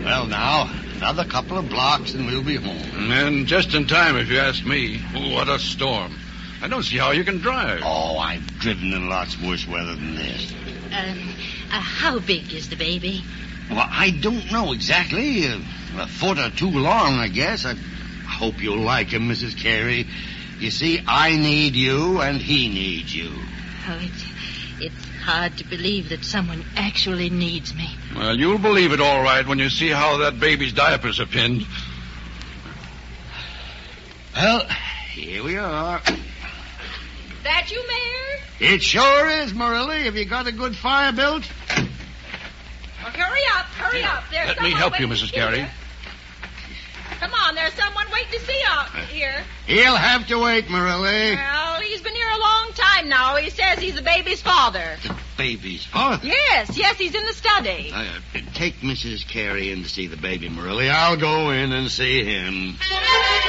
Well, now, another couple of blocks and we'll be home. And just in time, if you ask me. What a storm. I don't see how you can drive. Oh, I've driven in lots worse weather than this. How big is the baby? Well, I don't know exactly. A foot or two long, I guess. I hope you'll like him, Mrs. Carey. You see, I need you and he needs you. Oh, it's hard to believe that someone actually needs me. Well, you'll believe it all right when you see how that baby's diapers are pinned. Well, here we are. That you, Mayor? It sure is, Marilla. Have you got a good fire built? Well, hurry up. There's Let me help you, Mrs. Carey. Come on, there's someone waiting to see you out here. He'll have to wait, Marilla. Well, he's been here a long time now. He says he's the baby's father. The baby's father? Yes, he's in the study. Take Mrs. Carey in to see the baby, Marilla. I'll go in and see him.